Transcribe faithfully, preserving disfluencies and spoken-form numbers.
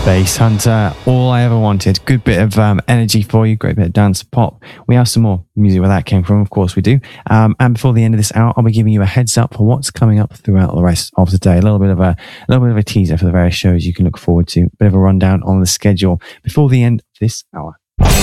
Bass Hunter, All I Ever Wanted. Good bit of um, energy for you, great bit of dance pop. We have some more music where that came from, of course we do. Um, and before the end of this hour, I'll be giving you a heads up for what's coming up throughout the rest of the day. A little bit of a, a little bit of a teaser for the various shows you can look forward to. A bit of a rundown on the schedule before the end of this hour.